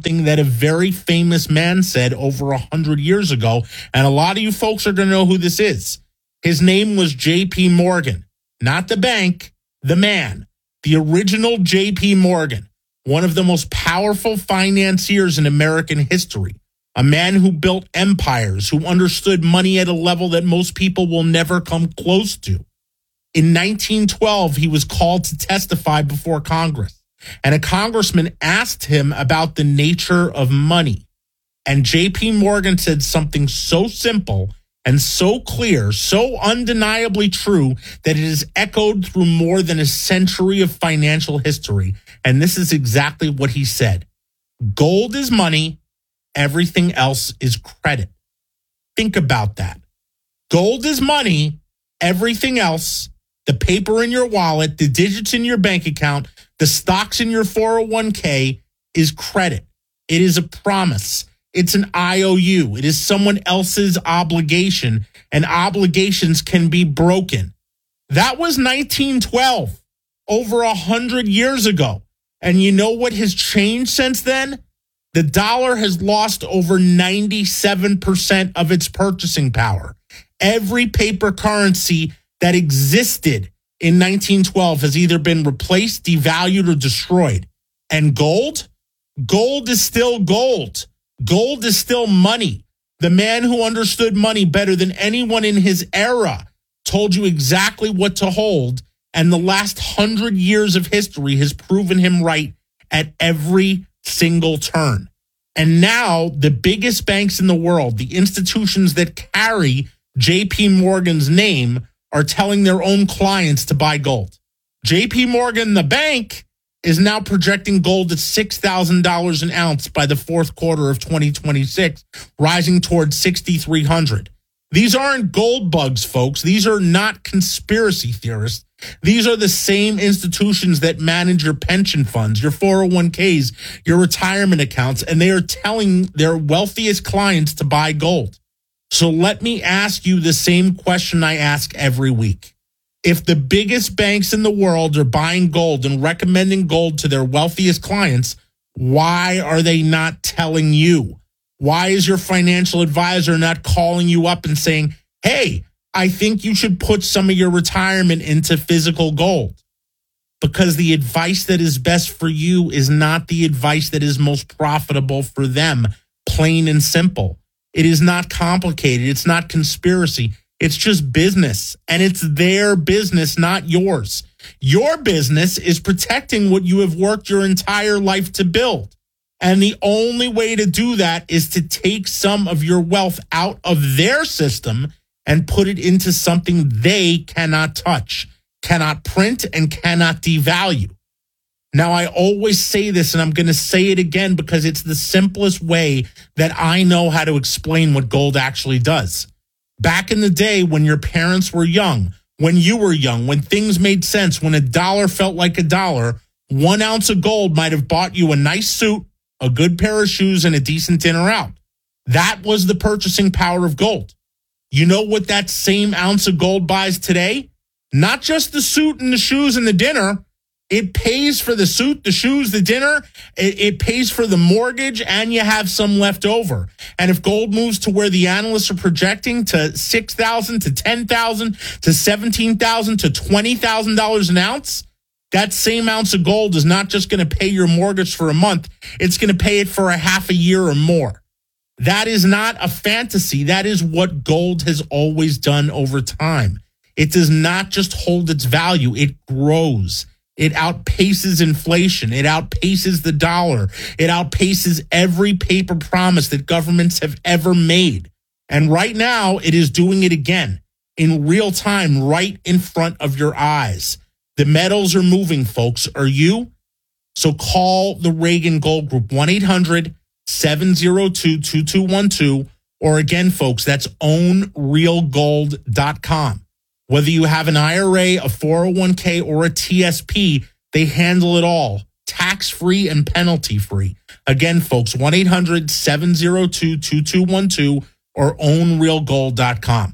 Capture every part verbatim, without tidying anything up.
something that a very famous man said over a hundred years ago. And a lot of you folks are going to know who this is. His name was J P Morgan, not the bank, the man, the original J P Morgan, one of the most powerful financiers in American history, a man who built empires, who understood money at a level that most people will never come close to. In nineteen twelve, he was called to testify before Congress, and a congressman asked him about the nature of money. And J P Morgan said something so simple and so clear, so undeniably true, that it is echoed through more than a century of financial history. And this is exactly what he said. Gold is money. Everything else is credit. Think about that. Gold is money. Everything else, the paper in your wallet, the digits in your bank account, the stocks in your four oh one k is credit. It is a promise. It's an I O U. It is someone else's obligation, and obligations can be broken. That was nineteen twelve, over a hundred years ago. And you know what has changed since then? The dollar has lost over ninety-seven percent of its purchasing power. Every paper currency that existed in nineteen twelve has either been replaced, devalued, or destroyed. And gold? Gold is still gold. Gold is still money. The man who understood money better than anyone in his era told you exactly what to hold, and the last hundred years of history has proven him right at every single turn. And now the biggest banks in the world, the institutions that carry J P Morgan's name, are telling their own clients to buy gold. J P Morgan, the bank, is now projecting gold at six thousand dollars an ounce by the fourth quarter of twenty twenty-six, rising towards six thousand three hundred dollars. These aren't gold bugs, folks. These are not conspiracy theorists. These are the same institutions that manage your pension funds, your four oh one k's, your retirement accounts, and they are telling their wealthiest clients to buy gold. So let me ask you the same question I ask every week. If the biggest banks in the world are buying gold and recommending gold to their wealthiest clients, why are they not telling you? Why is your financial advisor not calling you up and saying, hey, I think you should put some of your retirement into physical gold? Because the advice that is best for you is not the advice that is most profitable for them, plain and simple. It is not complicated. It's not conspiracy. It's just business, and it's their business, not yours. Your business is protecting what you have worked your entire life to build. And the only way to do that is to take some of your wealth out of their system and put it into something they cannot touch, cannot print, and cannot devalue. Now, I always say this, and I'm going to say it again because it's the simplest way that I know how to explain what gold actually does. Back in the day when your parents were young, when you were young, when things made sense, when a dollar felt like a dollar, one ounce of gold might have bought you a nice suit, a good pair of shoes, and a decent dinner out. That was the purchasing power of gold. You know what that same ounce of gold buys today? Not just the suit and the shoes and the dinner. It pays for the suit, the shoes, the dinner. It, it pays for the mortgage, and you have some left over. And if gold moves to where the analysts are projecting to six thousand dollars to ten thousand dollars to seventeen thousand dollars to twenty thousand dollars an ounce, that same ounce of gold is not just going to pay your mortgage for a month. It's going to pay it for a half a year or more. That is not a fantasy. That is what gold has always done over time. It does not just hold its value. It grows. It outpaces inflation. It outpaces the dollar. It outpaces every paper promise that governments have ever made. And right now, it is doing it again in real time, right in front of your eyes. The metals are moving, folks. Are you? So call the Reagan Gold Group, one eight hundred seven oh two two two one two. Or again, folks, that's own real gold dot com. Whether you have an I R A, a four oh one k, or a T S P, they handle it all, tax-free and penalty-free. Again, folks, one eight hundred seven oh two two two one two or own real gold dot com.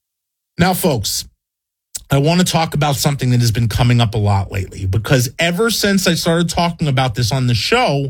Now, folks, I want to talk about something that has been coming up a lot lately, because ever since I started talking about this on the show,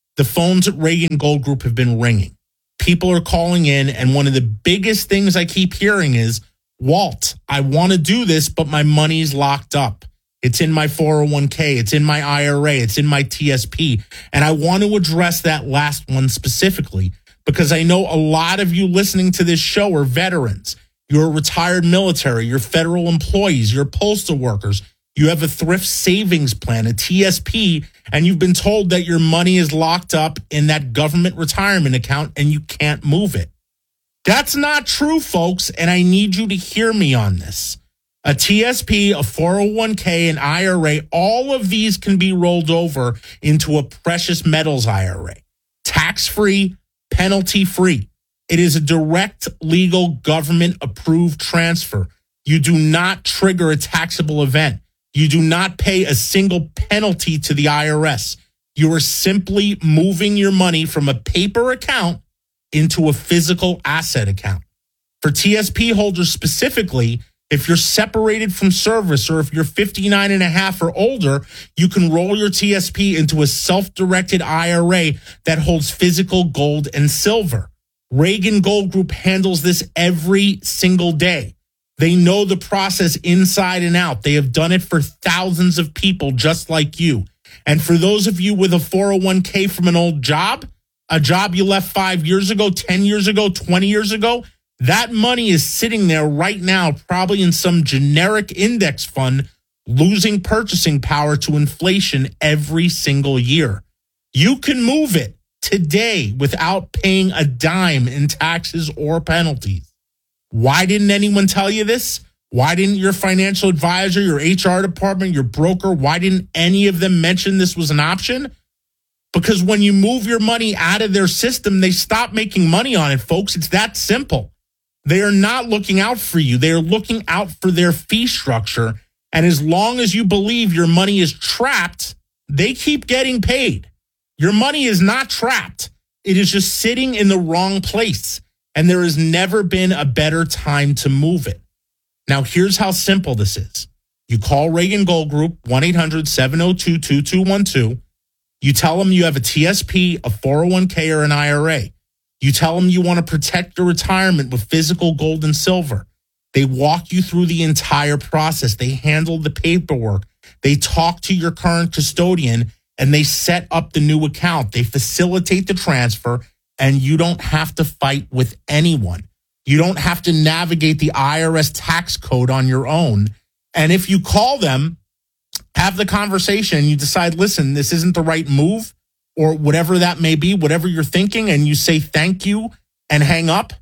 The phones at Reagan Gold Group have been ringing. People are calling in, and one of the biggest things I keep hearing is, Walt, I want to do this, but my money's locked up. It's in my four oh one k. It's in my I R A. It's in my T S P. And I want to address that last one specifically because I know a lot of you listening to this show are veterans. You're retired military. You're federal employees. You're postal workers. You have a thrift savings plan, a T S P, and you've been told that your money is locked up in that government retirement account and you can't move it. That's not true, folks, and I need you to hear me on this. A T S P, a four oh one k, an I R A, all of these can be rolled over into a precious metals I R A. Tax-free, penalty-free. It is a direct, legal, government-approved transfer. You do not trigger a taxable event. You do not pay a single penalty to the I R S. You are simply moving your money from a paper account into a physical asset account. For T S P holders specifically, if you're separated from service or if you're fifty-nine and a half or older, you can roll your T S P into a self-directed I R A that holds physical gold and silver. Reagan Gold Group handles this every single day. They know the process inside and out. They have done it for thousands of people just like you. And for those of you with a four oh one k from an old job, a job you left five years ago, ten years ago, twenty years ago, that money is sitting there right now, probably in some generic index fund, losing purchasing power to inflation every single year. You can move it today without paying a dime in taxes or penalties. Why didn't anyone tell you this? Why didn't your financial advisor, your H R department, your broker, why didn't any of them mention this was an option? Because when you move your money out of their system, they stop making money on it, folks. It's that simple. They are not looking out for you. They are looking out for their fee structure. And as long as you believe your money is trapped, they keep getting paid. Your money is not trapped. It is just sitting in the wrong place. And there has never been a better time to move it. Now, here's how simple this is. You call Reagan Gold Group, one eight hundred seven oh two two two one two. You tell them you have a T S P, a four oh one k, or an I R A. You tell them you want to protect your retirement with physical gold and silver. They walk you through the entire process. They handle the paperwork. They talk to your current custodian, and they set up the new account. They facilitate the transfer, and you don't have to fight with anyone. You don't have to navigate the I R S tax code on your own. And if you call them, have the conversation, you decide, listen, this isn't the right move, or whatever that may be, whatever you're thinking, and you say thank you and hang up,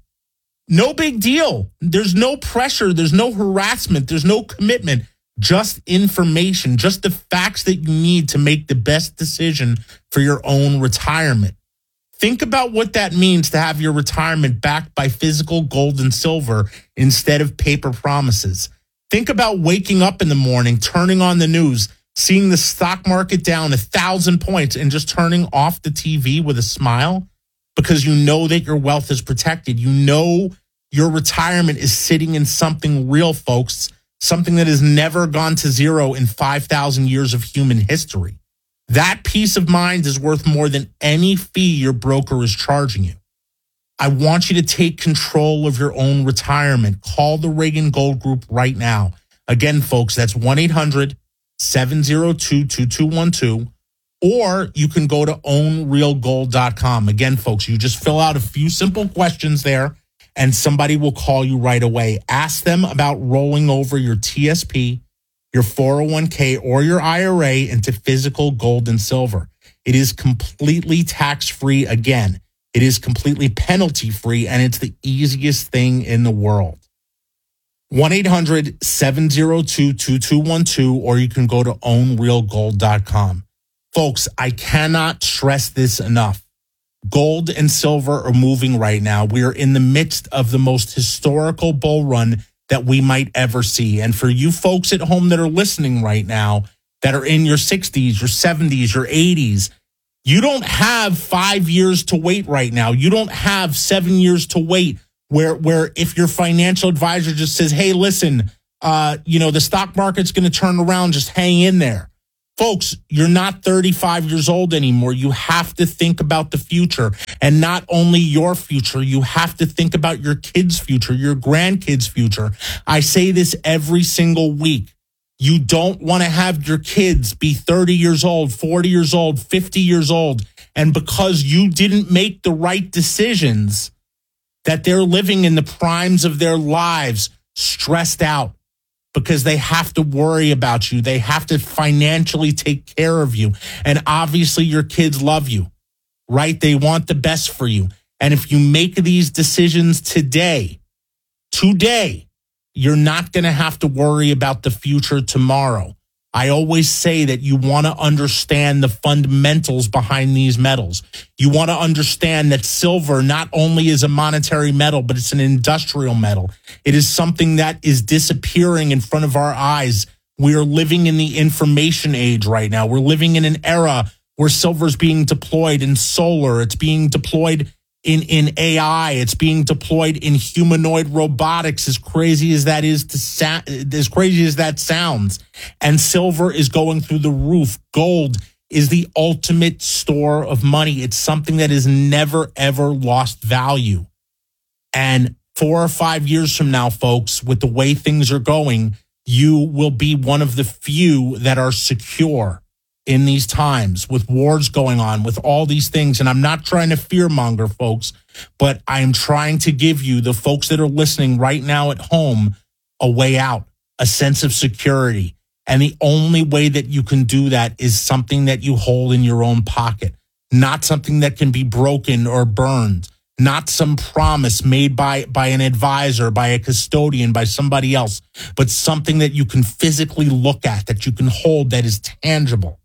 no big deal. There's no pressure. There's no harassment. There's no commitment. Just information, just the facts that you need to make the best decision for your own retirement. Think about what that means to have your retirement backed by physical gold and silver instead of paper promises. Think about waking up in the morning, turning on the news, seeing the stock market down a thousand points and just turning off the T V with a smile because you know that your wealth is protected. You know your retirement is sitting in something real, folks, something that has never gone to zero in five thousand years of human history. That peace of mind is worth more than any fee your broker is charging you. I want you to take control of your own retirement. Call the Reagan Gold Group right now. Again, folks, that's one eight hundred seven oh two two two one two, or you can go to own real gold dot com. Again, folks, you just fill out a few simple questions there, and somebody will call you right away. Ask them about rolling over your T S P, your four oh one k, or your I R A into physical gold and silver. It is completely tax-free again. It is completely penalty-free, and it's the easiest thing in the world. one eight hundred seven oh two two two one two, or you can go to own real gold dot com. Folks, I cannot stress this enough. Gold and silver are moving right now. We are in the midst of the most historical bull run that we might ever see. And for you folks at home that are listening right now, that are in your sixties, your seventies, your eighties, you don't have five years to wait right now. You don't have seven years to wait where, where if your financial advisor just says, hey, listen, uh, you know, the stock market's going to turn around, just hang in there. Folks, you're not thirty-five years old anymore. You have to think about the future, and not only your future, you have to think about your kids' future, your grandkids' future. I say this every single week. You don't want to have your kids be thirty years old, forty years old, fifty years old, and because you didn't make the right decisions, that they're living in the primes of their lives stressed out because they have to worry about you. They have to financially take care of you. And obviously your kids love you, right? They want the best for you. And if you make these decisions today, today, you're not going to have to worry about the future tomorrow. I always say that you want to understand the fundamentals behind these metals. You want to understand that silver not only is a monetary metal, but it's an industrial metal. It is something that is disappearing in front of our eyes. We are living in the information age right now. We're living in an era where silver is being deployed in solar. It's being deployed in, in A I. It's being deployed in humanoid robotics, as crazy as that is to sa- as crazy as that sounds. And silver is going through the roof. Gold is the ultimate store of money. It's something that has never, ever lost value. And four or five years from now, folks, with the way things are going, you will be one of the few that are secure in these times, with wars going on, with all these things. And I'm not trying to fearmonger, folks, but I'm trying to give you, the folks that are listening right now at home, a way out, a sense of security. And the only way that you can do that is something that you hold in your own pocket, not something that can be broken or burned, not some promise made by, by an advisor, by a custodian, by somebody else, but something that you can physically look at, that you can hold, that is tangible.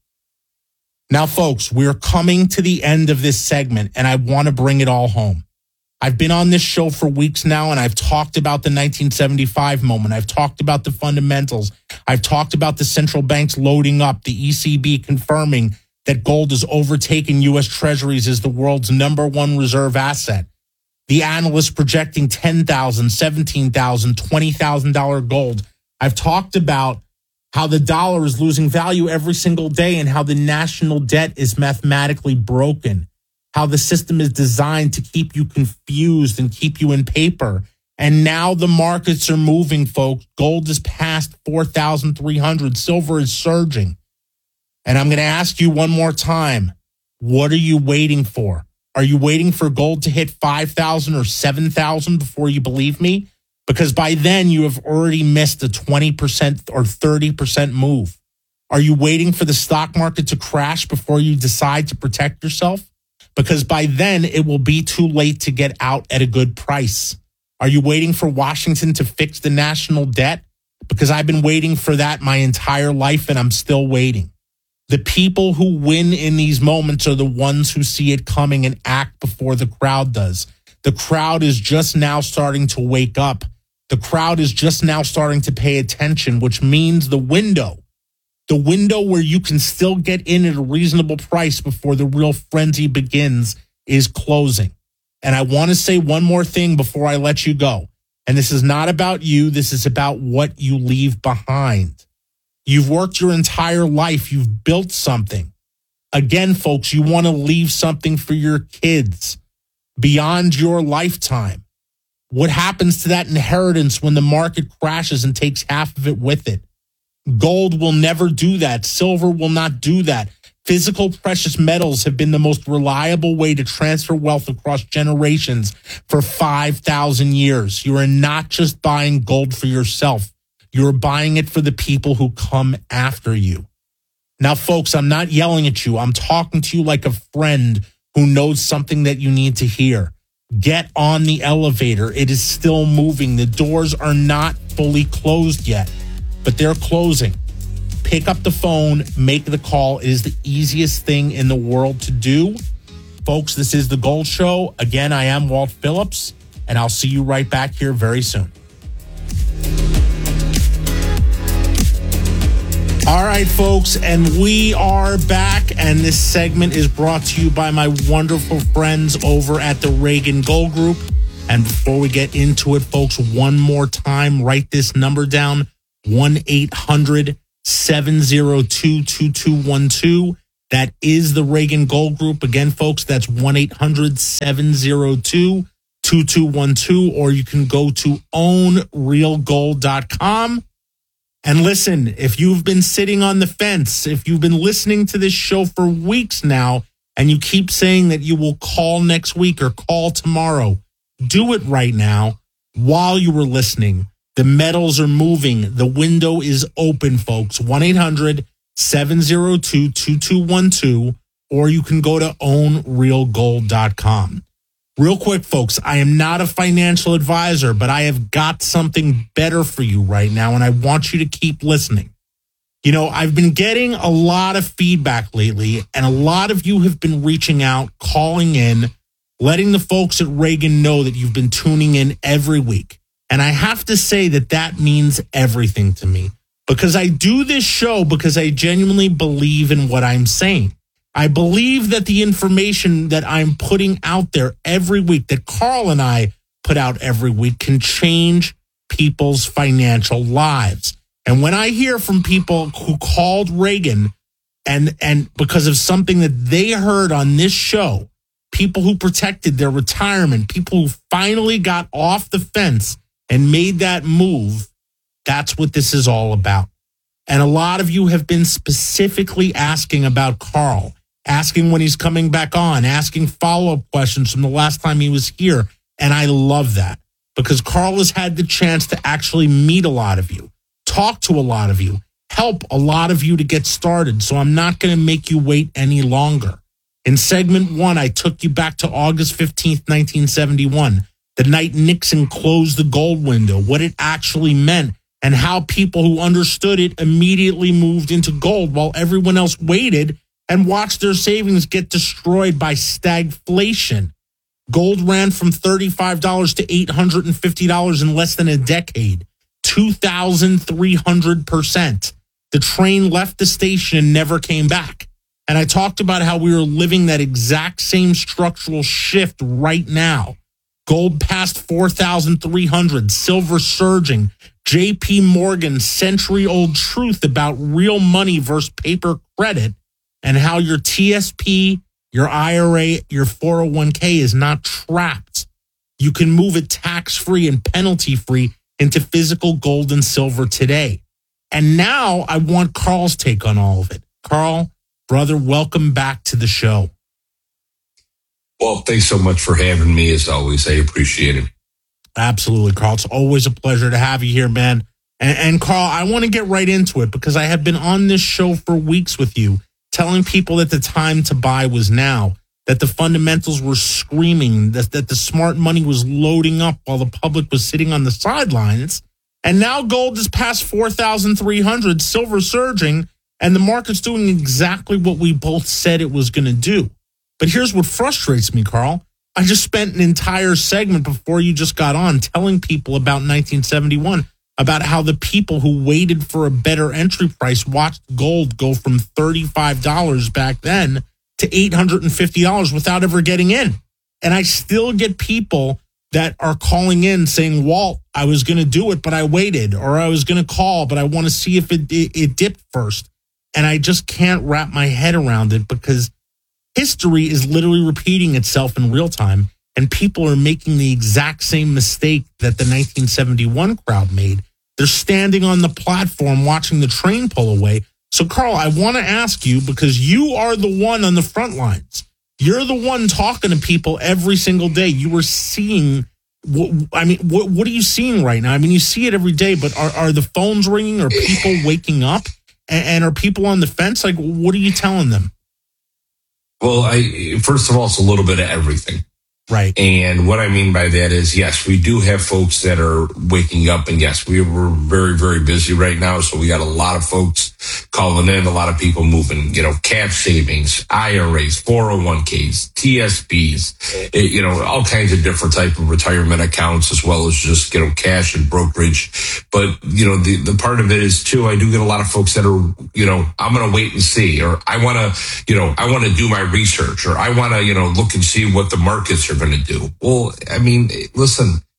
Now, folks, we're coming to the end of this segment, and I want to bring it all home. I've been on this show for weeks now, and I've talked about the nineteen seventy-five moment. I've talked about the fundamentals. I've talked about the central banks loading up, the E C B confirming that gold has overtaken U S Treasuries as the world's number one reserve asset. The analysts projecting ten thousand dollars, seventeen thousand dollars, twenty thousand dollars gold. I've talked about how the dollar is losing value every single day and how the national debt is mathematically broken, how the system is designed to keep you confused and keep you in paper. And now the markets are moving, folks. Gold is past four thousand three hundred. Silver is surging. And I'm going to ask you one more time, what are you waiting for? Are you waiting for gold to hit five thousand or seven thousand before you believe me? Because by then you have already missed a twenty percent or thirty percent move. Are you waiting for the stock market to crash before you decide to protect yourself? Because by then it will be too late to get out at a good price. Are you waiting for Washington to fix the national debt? Because I've been waiting for that my entire life and I'm still waiting. The people who win in these moments are the ones who see it coming and act before the crowd does. The crowd is just now starting to wake up. The crowd is just now starting to pay attention, which means the window, the window where you can still get in at a reasonable price before the real frenzy begins, is closing. And I want to say one more thing before I let you go. And this is not about you. This is about what you leave behind. You've worked your entire life. You've built something. Again, folks, you want to leave something for your kids beyond your lifetime. What happens to that inheritance when the market crashes and takes half of it with it? Gold will never do that. Silver will not do that. Physical precious metals have been the most reliable way to transfer wealth across generations for five thousand years. You are not just buying gold for yourself. You're buying it for the people who come after you. Now, folks, I'm not yelling at you. I'm talking to you like a friend who knows something that you need to hear. Get on the elevator. It is still moving. The doors are not fully closed yet, but they're closing. Pick up the phone, make the call. It is the easiest thing in the world to do. Folks, this is The Gold Show. Again, I am Walt Phillips, and I'll see you right back here very soon. All right, folks, and we are back, and this segment is brought to you by my wonderful friends over at the Reagan Gold Group. And before we get into it, folks, one more time, write this number down, one eight hundred seven oh two, two two one two. That is the Reagan Gold Group. Again, folks, that's one eight hundred, seven oh two, two two one two, or you can go to own real gold dot com. And listen, if you've been sitting on the fence, if you've been listening to this show for weeks now, and you keep saying that you will call next week or call tomorrow, do it right now while you were listening. The metals are moving. The window is open, folks. one eight hundred, seven oh two, two two one two, or you can go to own real gold dot com. Real quick, folks, I am not a financial advisor, but I have got something better for you right now, and I want you to keep listening. You know, I've been getting a lot of feedback lately, and a lot of you have been reaching out, calling in, letting the folks at Reagan know that you've been tuning in every week. And I have to say that that means everything to me, because I do this show because I genuinely believe in what I'm saying. I believe that the information that I'm putting out there every week, that Carl and I put out every week, can change people's financial lives. And when I hear from people who called Reagan and and because of something that they heard on this show, people who protected their retirement, people who finally got off the fence and made that move, that's what this is all about. And a lot of you have been specifically asking about Carl, asking when he's coming back on, asking follow-up questions from the last time he was here. And I love that, because Carl has had the chance to actually meet a lot of you, talk to a lot of you, help a lot of you to get started. So I'm not going to make you wait any longer. In segment one, I took you back to August fifteenth, nineteen seventy-one, the night Nixon closed the gold window, what it actually meant, and how people who understood it immediately moved into gold while everyone else waited and watched their savings get destroyed by stagflation. Gold ran from thirty-five dollars to eight hundred fifty dollars in less than a decade, two thousand three hundred percent. The train left the station and never came back. And I talked about how we were living that exact same structural shift right now. Gold past four thousand three hundred, silver surging, J P Morgan century-old truth about real money versus paper credit, and how your T S P, your I R A, your four oh one k is not trapped. You can move it tax-free and penalty-free into physical gold and silver today. And now I want Carl's take on all of it. Carl, brother, welcome back to the show. Well, thanks so much for having me, as always. I appreciate it. Absolutely, Carl. It's always a pleasure to have you here, man. And, and Carl, I want to get right into it, because I have been on this show for weeks with you, telling people that the time to buy was now, that the fundamentals were screaming, that, that the smart money was loading up while the public was sitting on the sidelines. And now gold is past four thousand three hundred, silver surging, and the market's doing exactly what we both said it was going to do. But here's what frustrates me, Carl. I just spent an entire segment before you just got on telling people about nineteen seventy-one, about how the people who waited for a better entry price watched gold go from thirty-five dollars back then to eight hundred fifty dollars without ever getting in. And I still get people that are calling in saying, Walt, I was going to do it, but I waited, or I was going to call, but I want to see if it, it, it dipped first. And I just can't wrap my head around it, because history is literally repeating itself in real time, and people are making the exact same mistake that the nineteen seventy-one crowd made. They're standing on the platform watching the train pull away. So, Carl, I want to ask you, because you are the one on the front lines. You're the one talking to people every single day. You were seeing, what, I mean, what, what are you seeing right now? I mean, you see it every day, but are, are the phones ringing? Are people waking up? And, and are people on the fence? Like, what are you telling them? Well, I first of all, it's a little bit of everything. Right. And what I mean by that is, yes, we do have folks that are waking up, and yes, we we're very, very busy right now. So we got a lot of folks calling in, a lot of people moving, you know, cash savings, I R As, four oh one k's, T S Bs, you know, all kinds of different type of retirement accounts, as well as just, you know, cash and brokerage. But, you know, the, the part of it is too, I do get a lot of folks that are, you know, I'm going to wait and see, or I want to, you know, I want to do my research, or I want to, you know, look and see what the markets are going to do. Well, I mean, listen,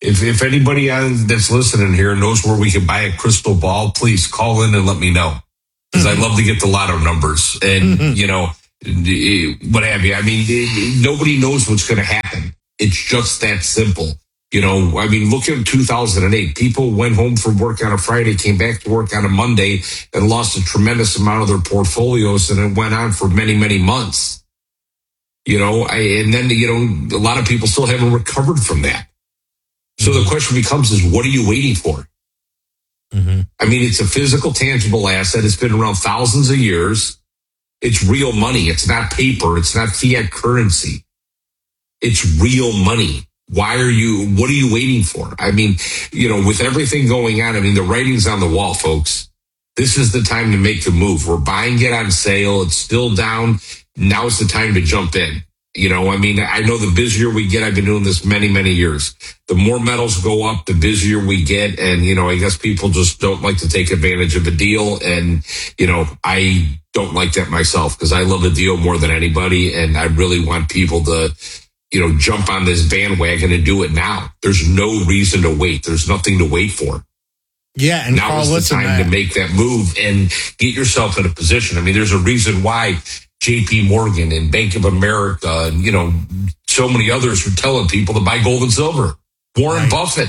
if if anybody on that's listening here knows where we can buy a crystal ball, please call in and let me know. Because mm-hmm. I'd love to get the lotto numbers and, mm-hmm. you know, what have you. I mean, nobody knows what's going to happen. It's just that simple. You know, I mean, look at two thousand eight. People went home from work on a Friday, came back to work on a Monday, and lost a tremendous amount of their portfolios, and it went on for many, many months. You know, I, and then, you know, a lot of people still haven't recovered from that. So mm-hmm. the question becomes is, what are you waiting for? Mm-hmm. I mean, it's a physical, tangible asset. It's been around thousands of years. It's real money. It's not paper. It's not fiat currency. It's real money. Why are you, what are you waiting for? I mean, you know, with everything going on, I mean, the writing's on the wall, folks. This is the time to make the move. We're buying it on sale. It's still down. Now is the time to jump in. You know, I mean, I know the busier we get, I've been doing this many, many years. The more metals go up, the busier we get. And, you know, I guess people just don't like to take advantage of a deal. And, you know, I don't like that myself because I love a deal more than anybody. And I really want people to, you know, jump on this bandwagon and do it now. There's no reason to wait. There's nothing to wait for. Yeah. And now Carl, is the listen, time man. to make that move and get yourself in a position. I mean, there's a reason why J P Morgan and Bank of America and, you know, so many others are telling people to buy gold and silver. Warren right. Buffett.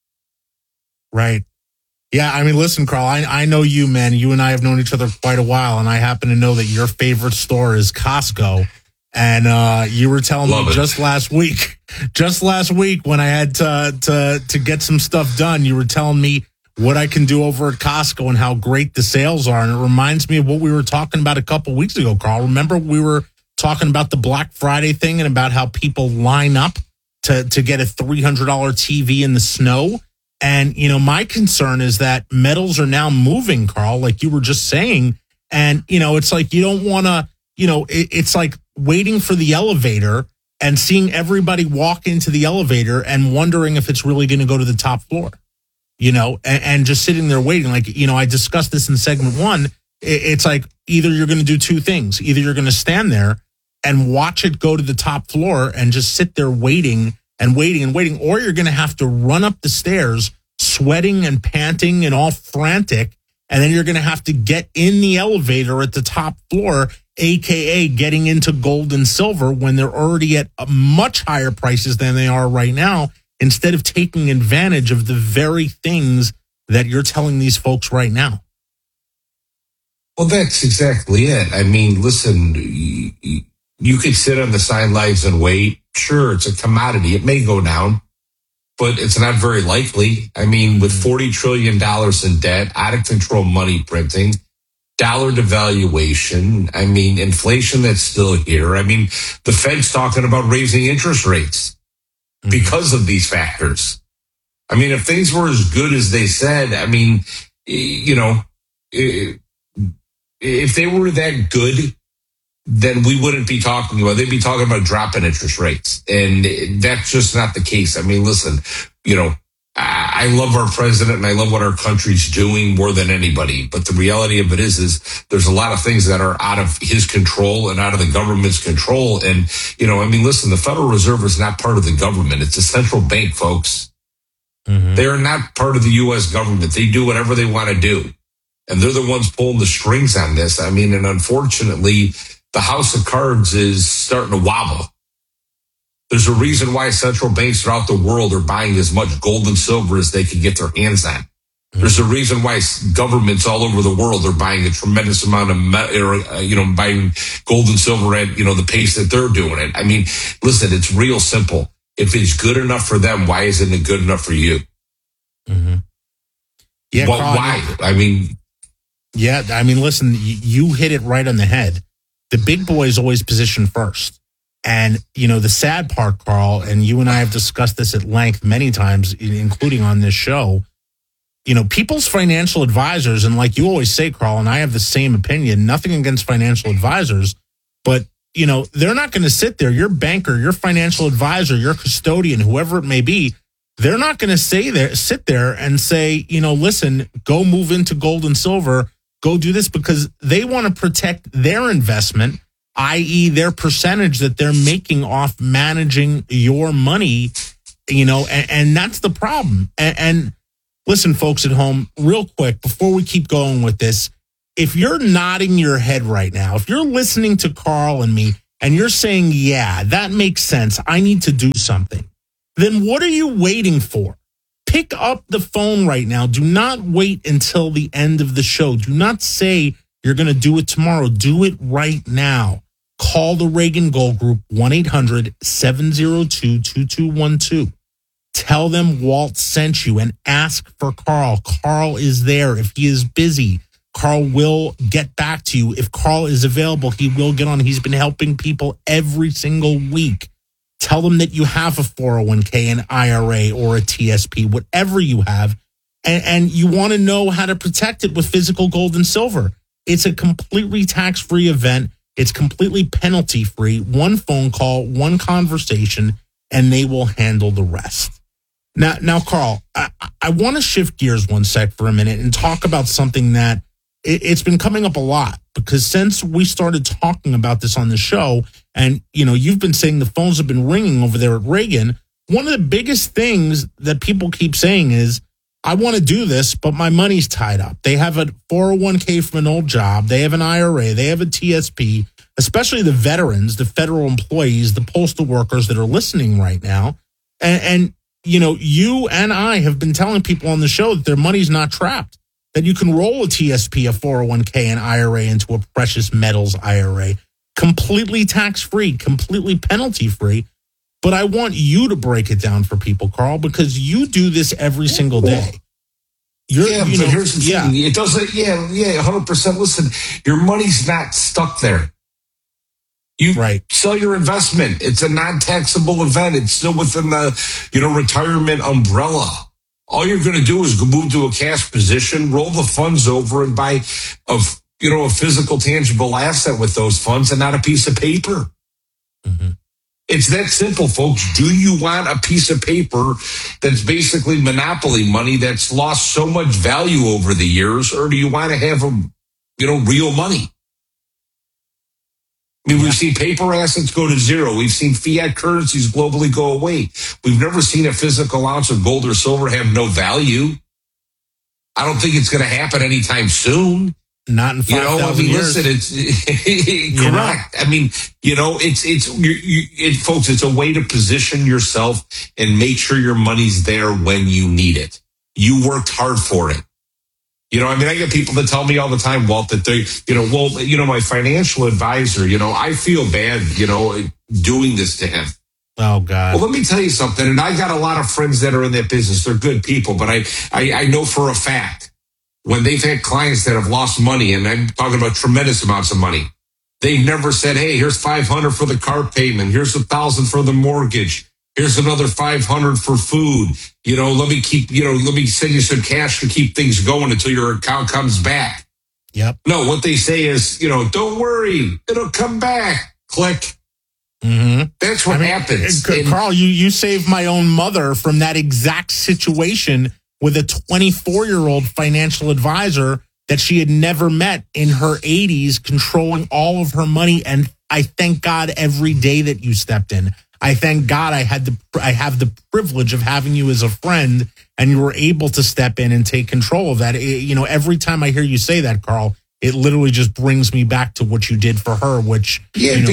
Right. Yeah. I mean, listen, Carl, I, I know you, man. You and I have known each other quite a while, and I happen to know that your favorite store is Costco. And uh, you were telling Love me it. just last week, just last week when I had to, to to get some stuff done, you were telling me what I can do over at Costco and how great the sales are. And it reminds me of what we were talking about a couple weeks ago, Carl. Remember we were talking about the Black Friday thing and about how people line up to, to get a three hundred dollars T V in the snow? And, you know, my concern is that metals are now moving, Carl, like you were just saying. And, you know, it's like you don't want to, you know, it, it's like waiting for the elevator and seeing everybody walk into the elevator and wondering if it's really going to go to the top floor, you know, and, and just sitting there waiting. Like, you know, I discussed this in segment one. It, it's like either you're going to do two things. Either you're going to stand there and watch it go to the top floor and just sit there waiting and waiting and waiting, or you're going to have to run up the stairs sweating and panting and all frantic. And then you're going to have to get in the elevator at the top floor, A K A getting into gold and silver when they're already at much higher prices than they are right now, instead of taking advantage of the very things that you're telling these folks right now. Well, that's exactly it. I mean, listen, you, you could sit on the sidelines and wait. Sure, it's a commodity. It may go down, but it's not very likely. I mean, with forty trillion dollars in debt, out of control money printing, dollar devaluation, I mean, inflation that's still here. I mean, the Fed's talking about raising interest rates mm-hmm. because of these factors. I mean, if things were as good as they said, I mean, you know, if they were that good, then we wouldn't be talking about, they'd be talking about dropping interest rates. And that's just not the case. I mean, listen, you know, I love our president and I love what our country's doing more than anybody. But the reality of it is, is there's a lot of things that are out of his control and out of the government's control. And, you know, I mean, listen, the Federal Reserve is not part of the government. It's a central bank, folks. Mm-hmm. They're not part of the U S government. They do whatever they want to do. And they're the ones pulling the strings on this. I mean, and unfortunately, the house of cards is starting to wobble. There's a reason why central banks throughout the world are buying as much gold and silver as they can get their hands on. Mm-hmm. There's a reason why governments all over the world are buying a tremendous amount of, uh, you know, buying gold and silver at, you know, the pace that they're doing it. I mean, listen, it's real simple. If it's good enough for them, why isn't it good enough for you? Mm-hmm. Yeah. Well, why? I mean, yeah, I mean, listen, you hit it right on the head. The big boys always position first. And, you know, the sad part, Carl, and you and I have discussed this at length many times, including on this show, you know, people's financial advisors, and like you always say, Carl, and I have the same opinion, nothing against financial advisors, but, you know, they're not going to sit there. Your banker, your financial advisor, your custodian, whoever it may be, they're not going to say there, sit there and say, you know, listen, go move into gold and silver, go do this, because they want to protect their investment, that is their percentage that they're making off managing your money you know, and, and that's the problem. And, and listen, folks at home, real quick, before we keep going with this, if you're nodding your head right now, if you're listening to Carl and me and you're saying, yeah, that makes sense, I need to do something, then what are you waiting for? Pick up the phone right now. Do not wait until the end of the show. Do not say you're going to do it tomorrow. Do it right now. Call the Reagan Gold Group, one eight hundred seven oh two two two one two. Tell them Walt sent you and ask for Carl. Carl is there. If he is busy, Carl will get back to you. If Carl is available, he will get on. He's been helping people every single week. Tell them that you have a four oh one k, an I R A, or a T S P, whatever you have, and, and you want to know how to protect it with physical gold and silver. It's a completely tax-free event. It's completely penalty-free. One phone call, one conversation, and they will handle the rest. Now, now, Carl, I, I want to shift gears one sec for a minute and talk about something that it, it's been coming up a lot, because since we started talking about this on the show, and, you know, you've been saying the phones have been ringing over there at Reagan, one of the biggest things that people keep saying is, I want to do this, but my money's tied up. They have a four oh one k from an old job. They have an I R A. They have a T S P, especially the veterans, the federal employees, the postal workers that are listening right now. And, and, you know, you and I have been telling people on the show that their money's not trapped, that you can roll a T S P, a four oh one k, an I R A into a precious metals I R A, completely tax-free, completely penalty-free. But I want you to break it down for people, Carl, because you do this every single day. You're, yeah, you but know, here's the yeah. thing. It doesn't, yeah, yeah, one hundred percent. Listen, your money's not stuck there. You right. sell your investment. It's a non-taxable event. It's still within the, you know, retirement umbrella. All you're going to do is move to a cash position, roll the funds over, and buy a, you know, a physical, tangible asset with those funds, and not a piece of paper. Mm-hmm. It's that simple, folks. Do you want a piece of paper that's basically monopoly money that's lost so much value over the years, or do you want to have a, you know, real money? I mean, yeah. We've seen paper assets go to zero. We've seen fiat currencies globally go away. We've never seen a physical ounce of gold or silver have no value. I don't think it's going to happen anytime soon. Not in five thousand you know, I mean, years. listen, it's correct. I mean, you know, it's it's you, you, it, folks. It's a way to position yourself and make sure your money's there when you need it. You worked hard for it. You know, I mean, I get people that tell me all the time, Walt, that they, you know, well, you know, my financial advisor, you know, I feel bad, you know, doing this to him. Oh God. Well, let me tell you something. And I got a lot of friends that are in that business. They're good people, but I, I, I know for a fact, when they've had clients that have lost money, and I'm talking about tremendous amounts of money, they've never said, hey, here's five hundred for the car payment. Here's a thousand for the mortgage. Here's another five hundred for food. You know, let me keep, you know, let me send you some cash to keep things going until your account comes back. Yep. No, what they say is, you know, don't worry, it'll come back. Click. Mm-hmm. That's what I mean, happens. And, Carl, you, you saved my own mother from that exact situation with a twenty-four-year-old financial advisor that she had never met in her eighties, controlling all of her money. And I thank God every day that you stepped in. I thank God I had the I have the privilege of having you as a friend, and you were able to step in and take control of that. It, you know, every time I hear you say that, Carl, it literally just brings me back to what you did for her. Which, yeah, you know,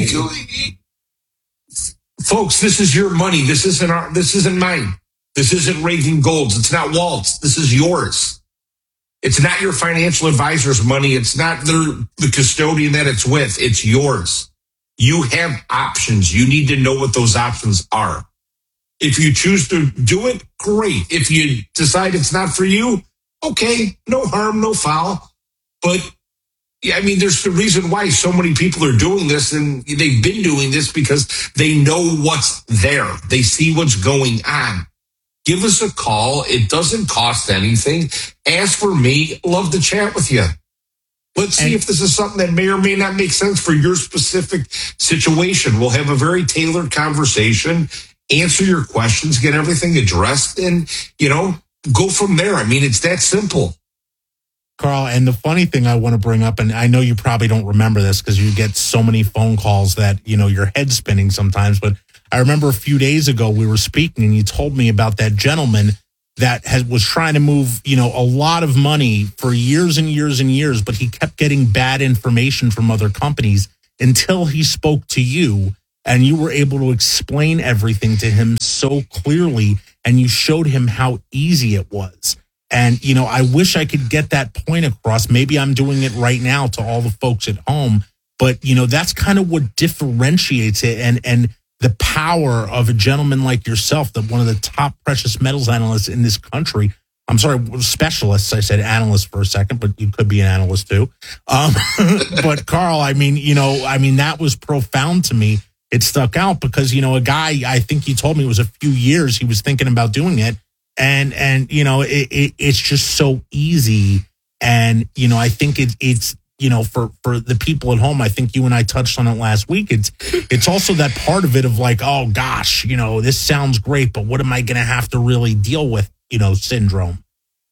because, folks, this is your money. This isn't our. This isn't mine. This isn't Reagan Gold's. It's not Walt's. This is yours. It's not your financial advisor's money. It's not the, the custodian that it's with. It's yours. You have options. You need to know what those options are. If you choose to do it, great. If you decide it's not for you, okay, no harm, no foul. But yeah, I mean, there's the reason why so many people are doing this, and they've been doing this because they know what's there. They see what's going on. Give us a call. It doesn't cost anything. Ask for me. Love to chat with you. Let's see and, if this is something that may or may not make sense for your specific situation. We'll have a very tailored conversation, answer your questions, get everything addressed, and, you know, go from there. I mean, it's that simple. Carl, and the funny thing I want to bring up, and I know you probably don't remember this because you get so many phone calls that, you know, your head's spinning sometimes, but I remember a few days ago we were speaking and you told me about that gentleman that has, was trying to move, you know, a lot of money for years and years and years, but he kept getting bad information from other companies until he spoke to you and you were able to explain everything to him so clearly and you showed him how easy it was. And, you know, I wish I could get that point across. Maybe I'm doing it right now to all the folks at home, but, you know, that's kind of what differentiates it. And, and, the power of a gentleman like yourself, that one of the top precious metals analysts in this country. I'm sorry, specialists. I said analyst for a second, but you could be an analyst too. Um, but Carl, I mean, you know, I mean, that was profound to me. It stuck out because, you know, a guy, I think you told me it was a few years he was thinking about doing it. And, and, you know, it, it, it's just so easy. And, you know, I think it, it's, you know, for, for the people at home, I think you and I touched on it last week. It's it's also that part of it of like, oh, gosh, you know, this sounds great, but what am I going to have to really deal with, you know, syndrome?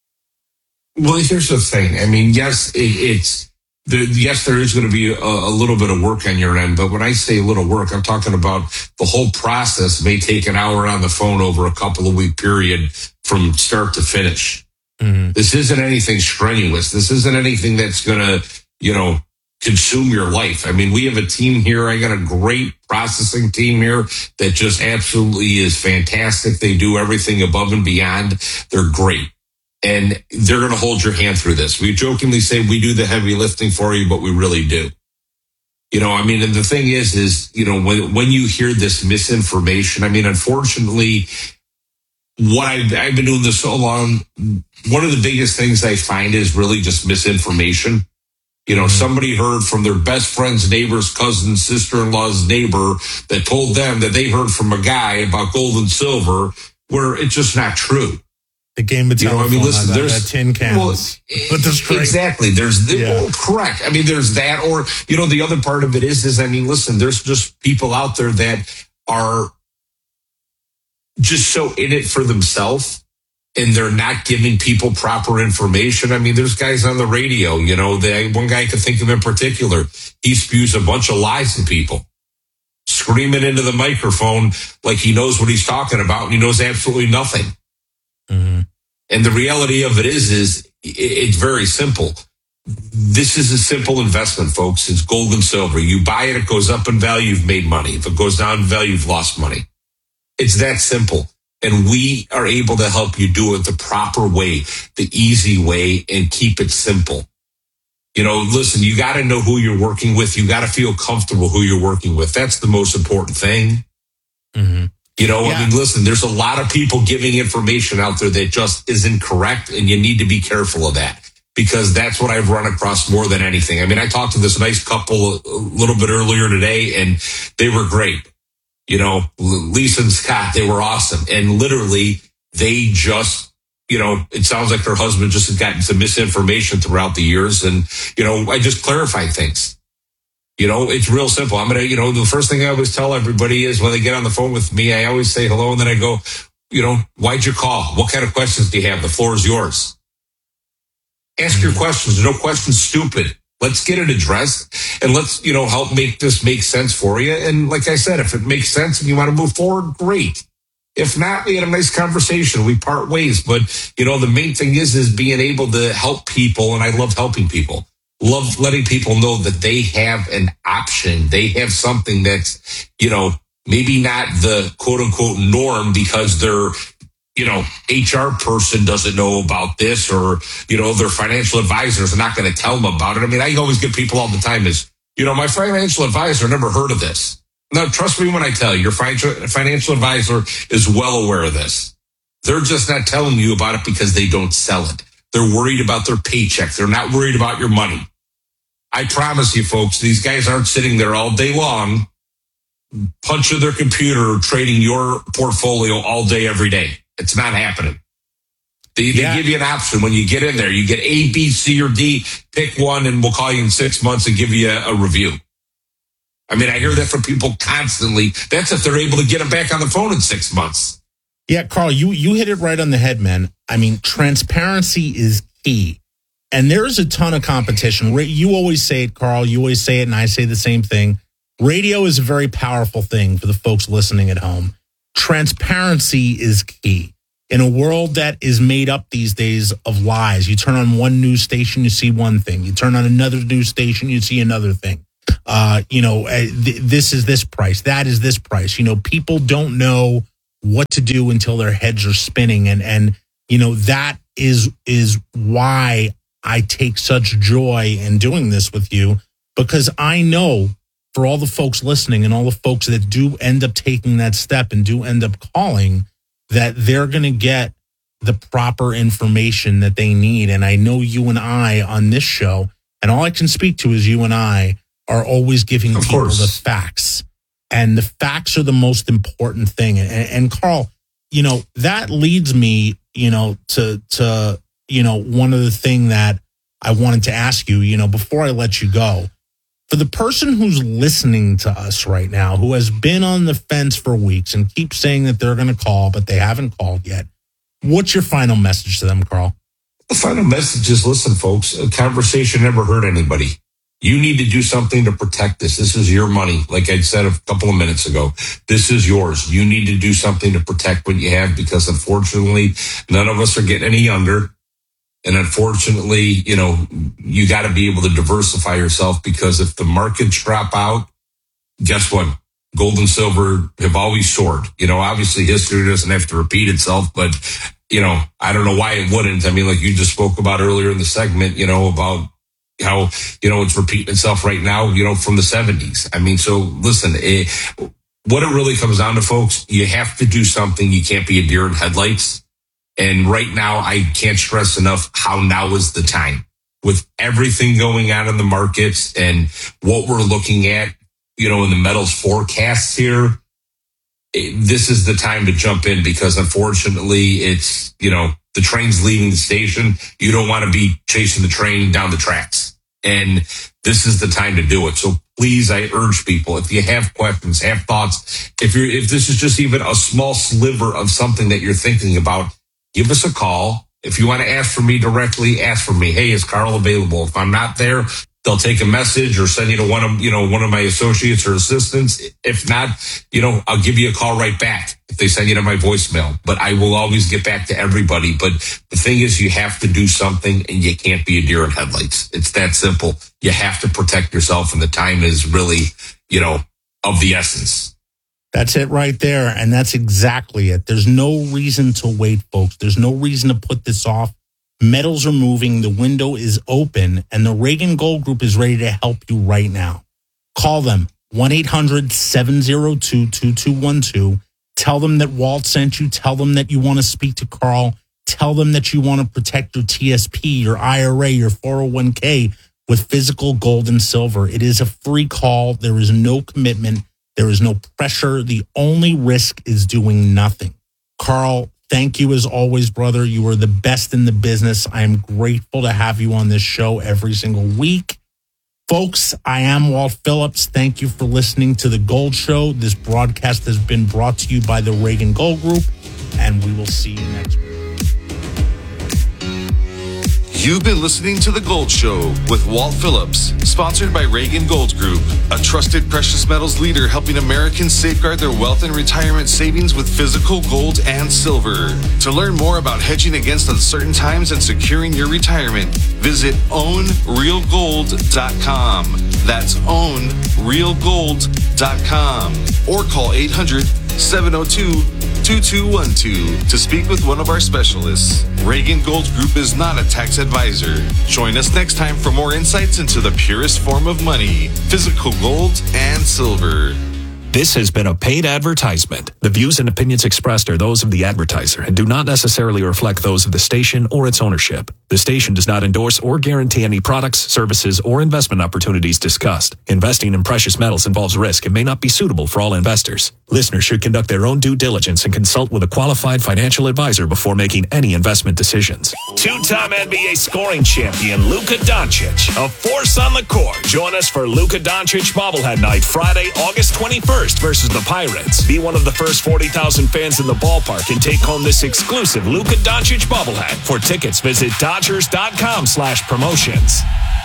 Well, here's the thing. I mean, yes, it, it's the, yes, there is going to be a, a little bit of work on your end. But when I say a little work, I'm talking about the whole process may take an hour on the phone over a couple of week period from start to finish. Mm-hmm. This isn't anything strenuous. This isn't anything that's going to, you know, consume your life. I mean, we have a team here. I got a great processing team here that just absolutely is fantastic. They do everything above and beyond. They're great. And they're going to hold your hand through this. We jokingly say we do the heavy lifting for you, but we really do. You know, I mean, and the thing is, is, you know, when, when you hear this misinformation, I mean, unfortunately, what I've, I've been doing this so long, one of the biggest things I find is really just misinformation. You know, somebody heard from their best friend's neighbor's cousin, sister-in-law's neighbor that told them that they heard from a guy about gold and silver, where it's just not true. The game of telephone, you know, I mean, listen, there's that tin cans. Well, but there's exactly. There's the, yeah. well, correct. I mean, there's that, or you know, the other part of it is, is I mean, listen, there's just people out there that are just so in it for themselves. And they're not giving people proper information. I mean, there's guys on the radio, you know, they, one guy I could think of in particular, he spews a bunch of lies to people, screaming into the microphone like he knows what he's talking about, and he knows absolutely nothing. Mm-hmm. And the reality of it is, is it's very simple. This is a simple investment, folks. It's gold and silver. You buy it, it goes up in value, you've made money. If it goes down in value, you've lost money. It's that simple. And we are able to help you do it the proper way, the easy way, and keep it simple. You know, listen, you got to know who you're working with. You got to feel comfortable who you're working with. That's the most important thing. Mm-hmm. You know, yeah. I mean, listen, there's a lot of people giving information out there that just isn't correct, and you need to be careful of that, because that's what I've run across more than anything. I mean, I talked to this nice couple a little bit earlier today, and they were great. You know, Lisa and Scott, they were awesome. And literally, they just, you know, it sounds like her husband just had gotten some misinformation throughout the years. And, you know, I just clarify things. You know, it's real simple. I'm going to, you know, the first thing I always tell everybody is when they get on the phone with me, I always say hello. And then I go, you know, why'd you call? What kind of questions do you have? The floor is yours. Ask your questions. No questions stupid. Let's get it addressed, and let's, you know, help make this make sense for you. And like I said, if it makes sense and you want to move forward, great. If not, we had a nice conversation. We part ways. But, you know, the main thing is, is being able to help people. And I love helping people. Love letting people know that they have an option. They have something that's, you know, maybe not the quote unquote norm because they're, you know, H R person doesn't know about this, or, you know, their financial advisors are not going to tell them about it. I mean, I always get people all the time is, you know, my financial advisor never heard of this. No, trust me when I tell you, your financial advisor is well aware of this. They're just not telling you about it because they don't sell it. They're worried about their paycheck. They're not worried about your money. I promise you, folks, these guys aren't sitting there all day long punching their computer, trading your portfolio all day, every day. It's not happening. They, they yeah. give you an option when you get in there. You get A, B, C, or D. Pick one, and we'll call you in six months and give you a, a review. I mean, I hear that from people constantly. That's if they're able to get them back on the phone in six months. Yeah, Carl, you, you hit it right on the head, man. I mean, transparency is key. And there is a ton of competition. You always say it, Carl. You always say it, and I say the same thing. Radio is a very powerful thing for the folks listening at home. Transparency is key. In a world that is made up these days of lies, you turn on one news station, you see one thing. You turn on another news station, you see another thing. Uh, you know, uh, th- this is this price, that is this price. You know, people don't know what to do until their heads are spinning. And, and you know, that is is why I take such joy in doing this with you, because I know for all the folks listening and all the folks that do end up taking that step and do end up calling, that they're going to get the proper information that they need. And I know you and I on this show, and all I can speak to is you and I are always giving of people course. the facts. And the facts are the most important thing. And, and Carl, you know, that leads me, you know, to, to, you know, one of the thing that I wanted to ask you, you know, before I let you go, for the person who's listening to us right now, who has been on the fence for weeks and keeps saying that they're going to call, but they haven't called yet, what's your final message to them, Carl? The final message is, listen, folks, a conversation never hurt anybody. You need to do something to protect this. This is your money. Like I said a couple of minutes ago, this is yours. You need to do something to protect what you have, because unfortunately, none of us are getting any younger. And unfortunately, you know, you got to be able to diversify yourself, because if the markets drop out, guess what? Gold and silver have always soared. You know, obviously history doesn't have to repeat itself, but, you know, I don't know why it wouldn't. I mean, like you just spoke about earlier in the segment, you know, about how, you know, it's repeating itself right now, you know, from the seventies. I mean, so listen, it, what it really comes down to, folks, you have to do something. You can't be a deer in headlights. And right now, I can't stress enough how now is the time. With everything going on in the markets and what we're looking at, you know, in the metals forecasts here, it, this is the time to jump in, because unfortunately, it's, you know, the train's leaving the station. You don't want to be chasing the train down the tracks. And this is the time to do it. So please, I urge people, if you have questions, have thoughts, if you're, if this is just even a small sliver of something that you're thinking about, give us a call. If you want to ask for me directly, ask for me. Hey, is Carl available? If I'm not there, they'll take a message or send you to one of, you know, one of my associates or assistants. If not, you know, I'll give you a call right back if they send you to my voicemail. But I will always get back to everybody. But the thing is, you have to do something, and you can't be a deer in headlights. It's that simple. You have to protect yourself, and the time is really, you know, of the essence. That's it right there. And that's exactly it. There's no reason to wait, folks. There's no reason to put this off. Metals are moving. The window is open, and the Reagan Gold Group is ready to help you right now. Call them, one eight hundred seven oh two two two one two. Tell them that Walt sent you. Tell them that you want to speak to Carl. Tell them that you want to protect your T S P, your I R A, your four oh one k with physical gold and silver. It is a free call. There is no commitment. There is no pressure. The only risk is doing nothing. Carl, thank you as always, brother. You are the best in the business. I am grateful to have you on this show every single week. Folks, I am Walt Phillips. Thank you for listening to The Gold Show. This broadcast has been brought to you by the Reagan Gold Group, and we will see you next week. You've been listening to The Gold Show with Walt Phillips, sponsored by Reagan Gold Group, a trusted precious metals leader helping Americans safeguard their wealth and retirement savings with physical gold and silver. To learn more about hedging against uncertain times and securing your retirement, visit own real gold dot com. That's own real gold dot com. Or call eight hundred seven oh two two two one two to speak with one of our specialists. Reagan Gold Group is not a tax advisor. Join us next time for more insights into the purest form of money, physical gold and silver. This has been a paid advertisement. The views and opinions expressed are those of the advertiser and do not necessarily reflect those of the station or its ownership. The station does not endorse or guarantee any products, services, or investment opportunities discussed. Investing in precious metals involves risk and may not be suitable for all investors. Listeners should conduct their own due diligence and consult with a qualified financial advisor before making any investment decisions. Two-time N B A scoring champion Luka Doncic, a force on the court. Join us for Luka Doncic Bobblehead Night, Friday, August twenty-first versus the Pirates. Be one of the first forty thousand fans in the ballpark and take home this exclusive Luka Doncic bobblehead. For tickets, visit dot dodgers.com slash promotions.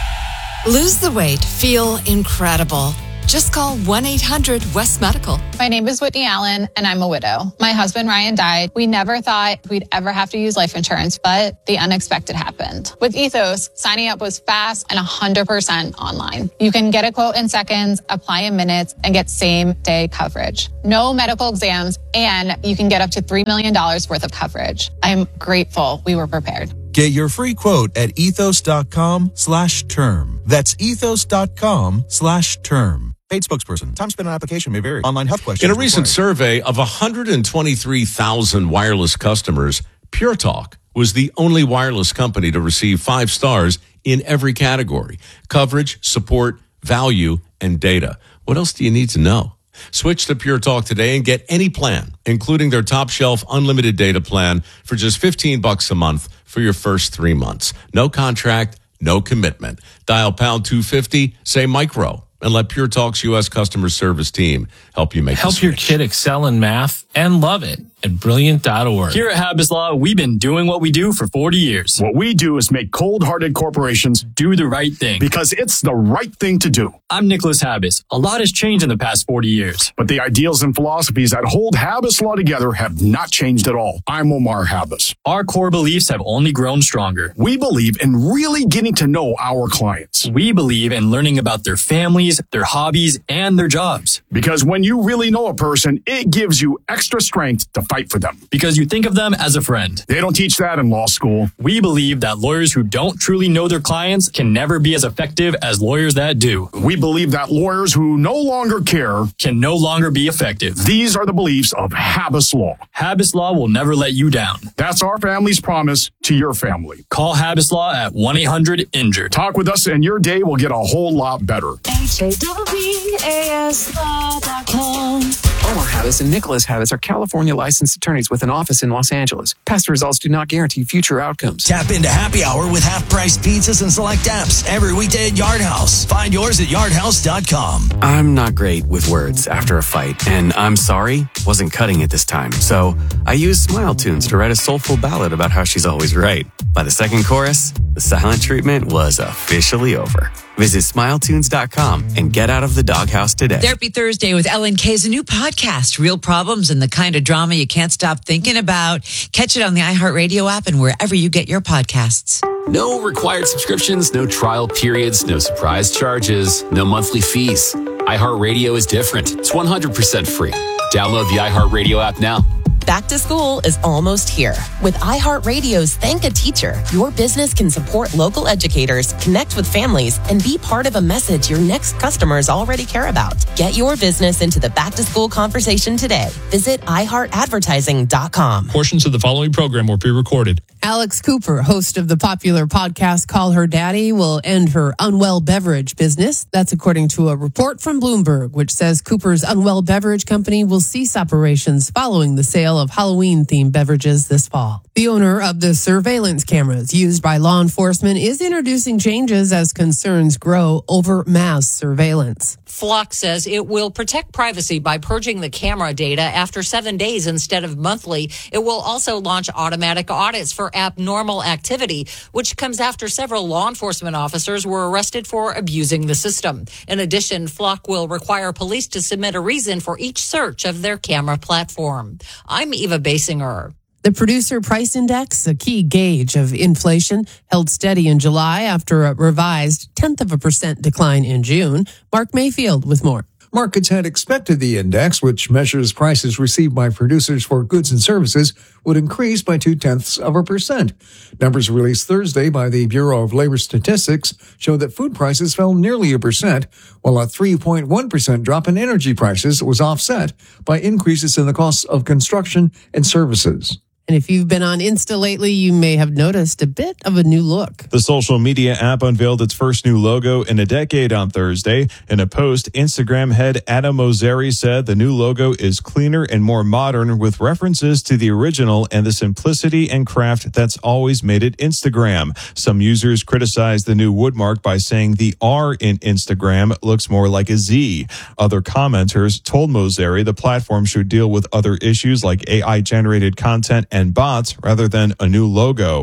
Lose the weight. Feel incredible. Just call one eight hundred West Medical. My name is Whitney Allen, and I'm a widow. My husband, Ryan, died. We never thought we'd ever have to use life insurance, but the unexpected happened. With Ethos, signing up was fast and one hundred percent online. You can get a quote in seconds, apply in minutes, and get same-day coverage. No medical exams, and you can get up to three million dollars worth of coverage. I'm grateful we were prepared. Get your free quote at ethos.com slash term. That's ethos.com slash term. Paid spokesperson. Time spent on application may vary. Online health questions. In a recent required. survey of one hundred twenty-three thousand wireless customers, Pure Talk was the only wireless company to receive five stars in every category: coverage, support, value, and data. What else do you need to know? Switch to Pure Talk today and get any plan, including their top shelf unlimited data plan for just fifteen bucks a month for your first three months. No contract, no commitment. Dial pound two fifty, say micro, and let Pure Talk's U S customer service team help you make Help your kid excel in math and love it at brilliant dot org. Here at Habas Law, we've been doing what we do for forty years. What we do is make cold-hearted corporations do the right thing. Because it's the right thing to do. I'm Nicholas Habas. A lot has changed in the past forty years. But the ideals and philosophies that hold Habas Law together have not changed at all. I'm Omar Habas. Our core beliefs have only grown stronger. We believe in really getting to know our clients. We believe in learning about their families, their hobbies, and their jobs. Because when you really know a person, it gives you extra strength to fight for them. Because you think of them as a friend. They don't teach that in law school. We believe that lawyers who don't truly know their clients can never be as effective as lawyers that do. We believe that lawyers who no longer care can no longer be effective. These are the beliefs of Habas Law. Habas Law will never let you down. That's our family's promise to your family. Call Habas Law at one eight hundred injured. Talk with us and your day will get a whole lot better. H A W A S law dot com. Omar Habas and Nicholas Habas are California licensed attorneys with an office in Los Angeles. Past results do not guarantee future outcomes. Tap into happy hour with half-price pizzas and select apps every weekday at Yard House. Find yours at yard house dot com. I'm not great with words after a fight, and I'm sorry wasn't cutting it this time. So I used Smile Tunes to write a soulful ballad about how she's always right. By the second chorus, the silent treatment was officially over. Visit smile tunes dot com and get out of the doghouse today. Therapy Thursday with Ellen K is a new podcast. Real problems and the kind of drama you can't stop thinking about. Catch it on the iHeartRadio app and wherever you get your podcasts. No required subscriptions, no trial periods, no surprise charges, no monthly fees. iHeartRadio is different. It's one hundred percent free. Download the iHeartRadio app now. Back to school is almost here. With iHeartRadio's Thank a Teacher, your business can support local educators, connect with families, and be part of a message your next customers already care about. Get your business into the back-to-school conversation today. Visit i heart advertising dot com. Portions of the following program were pre-recorded. Alex Cooper, host of the popular podcast Call Her Daddy, will end her Unwell beverage business. That's according to a report from Bloomberg, which says Cooper's Unwell Beverage Company will cease operations following the sale of Halloween-themed beverages this fall. The owner of the surveillance cameras used by law enforcement is introducing changes as concerns grow over mass surveillance. Flock says it will protect privacy by purging the camera data after seven days instead of monthly. It will also launch automatic audits for abnormal activity, which comes after several law enforcement officers were arrested for abusing the system. In addition, Flock will require police to submit a reason for each search of their camera platform. I'm Eva Basinger. The Producer Price Index, a key gauge of inflation, held steady in July after a revised tenth of a percent decline in June. Mark Mayfield with more. Markets had expected the index, which measures prices received by producers for goods and services, would increase by two-tenths of a percent. Numbers released Thursday by the Bureau of Labor Statistics show that food prices fell nearly a percent, while a three point one percent drop in energy prices was offset by increases in the costs of construction and services. And if you've been on Insta lately, you may have noticed a bit of a new look. The social media app unveiled its first new logo in a decade on Thursday. In a post, Instagram head Adam Mosseri said the new logo is cleaner and more modern, with references to the original and the simplicity and craft that's always made it Instagram. Some users criticized the new woodmark by saying the R in Instagram looks more like a Z. Other commenters told Mosseri the platform should deal with other issues like A I-generated content and bots rather than a new logo.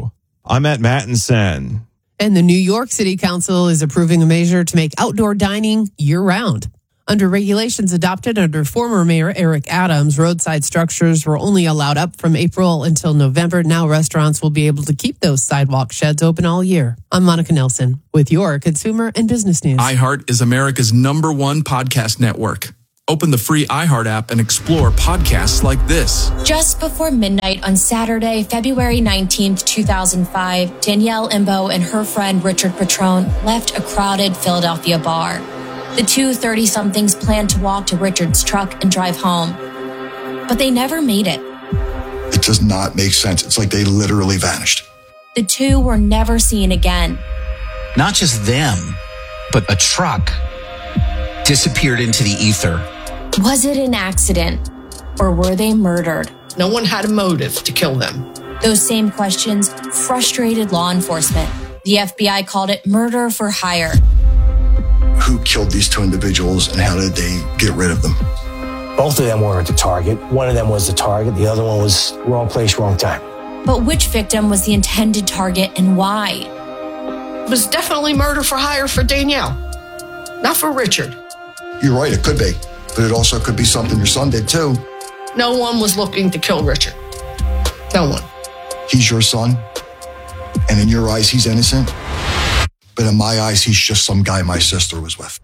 I'm at Mattinson. And the New York City Council is approving a measure to make outdoor dining year-round. Under regulations adopted under former Mayor Eric Adams, roadside structures were only allowed up from April until November. Now restaurants will be able to keep those sidewalk sheds open all year. I'm Monica Nelson with your Consumer and Business News. iHeart is America's number one podcast network. Open the free iHeart app and explore podcasts like this. Just before midnight on Saturday, February nineteenth, two thousand five, Danielle Imbo and her friend Richard Patrone left a crowded Philadelphia bar. The two thirty-somethings planned to walk to Richard's truck and drive home, but they never made it. It does not make sense. It's like they literally vanished. The two were never seen again. Not just them, but a truck disappeared into the ether. Was it an accident, or were they murdered? No one had a motive to kill them. Those same questions frustrated law enforcement. The F B I called it murder for hire. Who killed these two individuals and how did they get rid of them? Both of them weren't the target. One of them was the target. The other one was wrong place, wrong time. But which victim was the intended target and why? It was definitely murder for hire for Danielle, not for Richard. You're right, it could be. But it also could be something your son did too. No one was looking to kill Richard. No one. He's your son, and in your eyes, he's innocent. But in my eyes, he's just some guy my sister was with.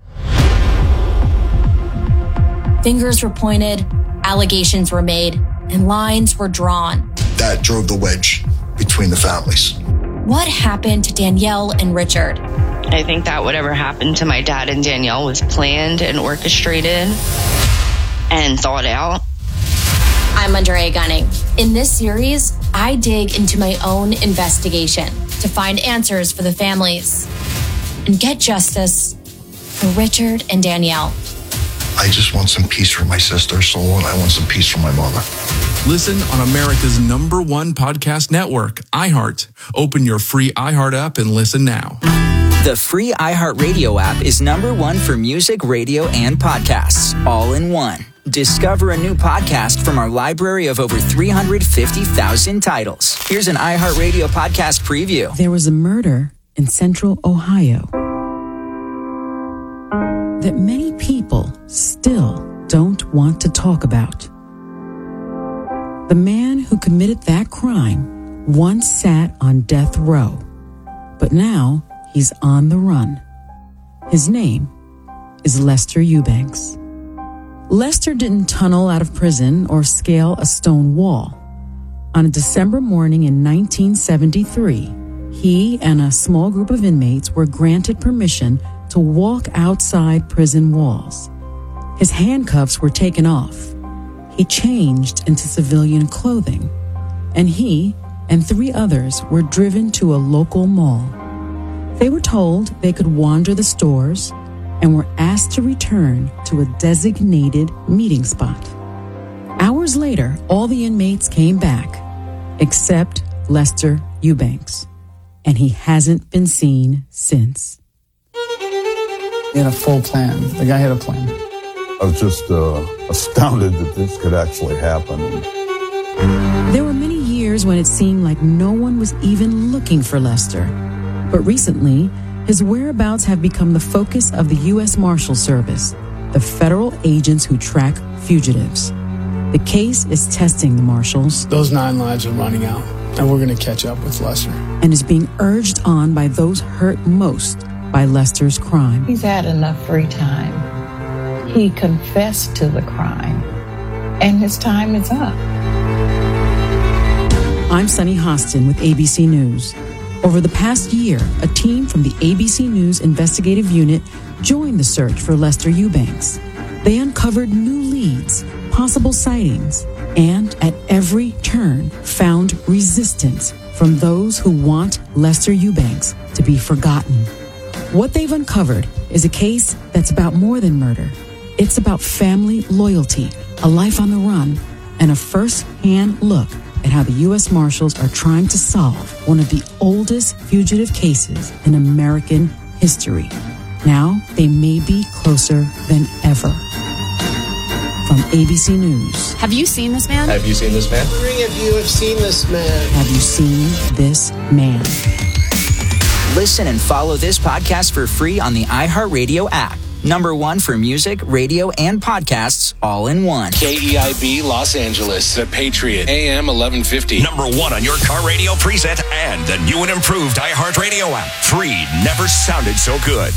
Fingers were pointed, allegations were made, and lines were drawn. That drove the wedge between the families. What happened to Danielle and Richard? I think that whatever happened to my dad and Danielle was planned and orchestrated and thought out. I'm Andrea Gunning. In this series, I dig into my own investigation to find answers for the families and get justice for Richard and Danielle. I just want some peace for my sister's soul, and I want some peace for my mother. Listen on America's number one podcast network, iHeart. Open your free iHeart app and listen now. The free iHeartRadio app is number one for music, radio, and podcasts, all in one. Discover a new podcast from our library of over three hundred fifty thousand titles. Here's an iHeartRadio podcast preview. There was a murder in central Ohio that many people still don't want to talk about. The man who committed that crime once sat on death row, but now he's on the run. His name is Lester Eubanks. Lester didn't tunnel out of prison or scale a stone wall. On a December morning in nineteen seventy-three, he and a small group of inmates were granted permission to walk outside prison walls. His handcuffs were taken off. He changed into civilian clothing, and he and three others were driven to a local mall. They were told they could wander the stores and were asked to return to a designated meeting spot. Hours later, all the inmates came back, except Lester Eubanks, and he hasn't been seen since. He had a full plan. The guy had a plan. I was just uh, astounded that this could actually happen. There were many years when it seemed like no one was even looking for Lester. But recently, his whereabouts have become the focus of the U S Marshal Service, the federal agents who track fugitives. The case is testing the marshals. Those nine lives are running out, and we're going to catch up with Lester. And is being urged on by those hurt most by Lester's crime. He's had enough free time. He confessed to the crime, and his time is up. I'm Sunny Hostin with A B C News. Over the past year, a team from the A B C News investigative unit joined the search for Lester Eubanks. They uncovered new leads, possible sightings, and at every turn found resistance from those who want Lester Eubanks to be forgotten. What they've uncovered is a case that's about more than murder. It's about family loyalty, a life on the run, and a first-hand look at how the U S Marshals are trying to solve one of the oldest fugitive cases in American history. Now, they may be closer than ever. from A B C News. Have you seen this man? Have you seen this man? Wondering if you have seen this man. Have you seen this man? Listen and follow this podcast for free on the iHeartRadio app. Number one for music, radio, and podcasts all in one. K E I B Los Angeles, The Patriot, A M eleven fifty. Number one on your car radio preset and the new and improved iHeartRadio app. Free never sounded so good.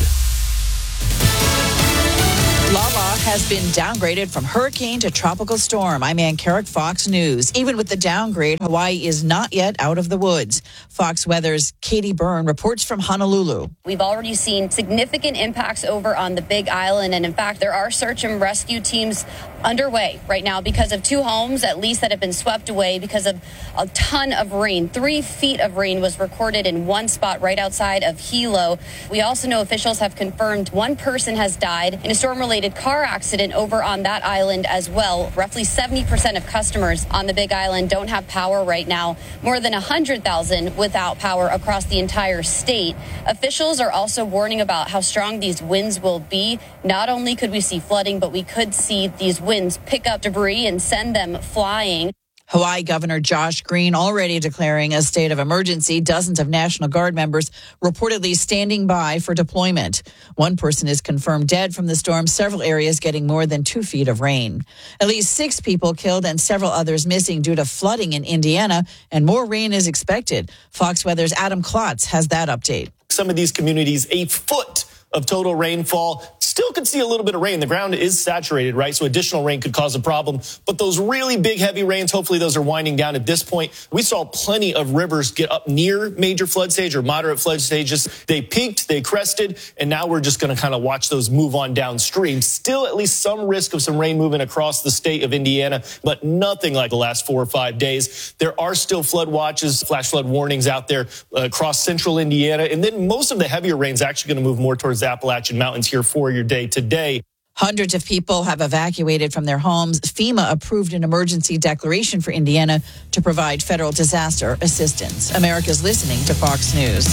Lala has been downgraded from hurricane to tropical storm. I'm Ann Carrick, Fox News. Even with the downgrade, Hawaii is not yet out of the woods. Fox Weather's Katie Byrne reports from Honolulu. We've already seen significant impacts over on the Big Island. And in fact, there are search and rescue teams underway right now because of two homes, at least, that have been swept away because of a ton of rain. Three feet of rain was recorded in one spot right outside of Hilo. We also know officials have confirmed one person has died in a storm-related car accident over on that island as well. Roughly seventy percent of customers on the Big Island don't have power right now. More than one hundred thousand without power across the entire state. Officials are also warning about how strong these winds will be. Not only could we see flooding, but we could see these winds pick up debris and send them flying. Hawaii Governor Josh Green already declaring a state of emergency. Dozens of National Guard members reportedly standing by for deployment. One person is confirmed dead from the storm, several areas getting more than two feet of rain. At least six people killed and several others missing due to flooding in Indiana, and more rain is expected. Fox Weather's Adam Klotz has that update. Some of these communities, a foot of total rainfall. Still could see a little bit of rain. The ground is saturated, right? So additional rain could cause a problem. But those really big, heavy rains, hopefully those are winding down at this point. We saw plenty of rivers get up near major flood stage or moderate flood stages. They peaked, they crested, and now we're just going to kind of watch those move on downstream. Still at least some risk of some rain moving across the state of Indiana, but nothing like the last four or five days. There are still flood watches, flash flood warnings out there uh, across central Indiana. And then most of the heavier rain is actually going to move more towards the Appalachian Mountains here for your day today. Hundreds of people have evacuated from their homes. FEMA approved an emergency declaration for Indiana to provide federal disaster assistance. America's listening to Fox News.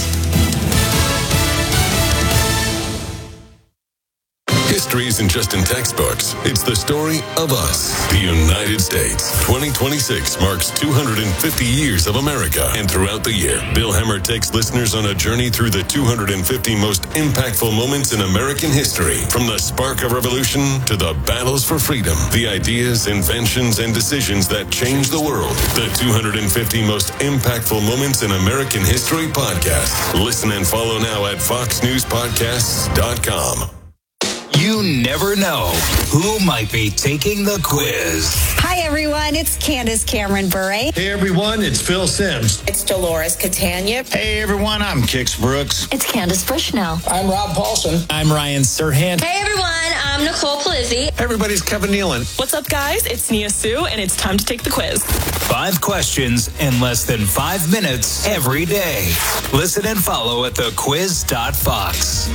History isn't just in textbooks. It's the story of us, the United States. twenty twenty-six marks two hundred fifty years of America. And throughout the year, Bill Hemmer takes listeners on a journey through the two hundred fifty most impactful moments in American history. From the spark of revolution to the battles for freedom, the ideas, inventions, and decisions that changed the world. The two hundred fifty most impactful moments in American history podcast. Listen and follow now at fox news podcasts dot com. You never know who might be taking the quiz. Hi, everyone. It's Candace Cameron Bure. Hey, everyone. It's Phil Sims. It's Dolores Catania. Hey, everyone. I'm Kix Brooks. It's Candace Bushnell. I'm Rob Paulson. I'm Ryan Serhant. Hey, everyone. I'm Nicole Palizzi. Hey, everybody's Kevin Nealon. What's up, guys? It's Nia Sue, and it's time to take the quiz. Five questions in less than five minutes every day. Listen and follow at the quiz dot fox.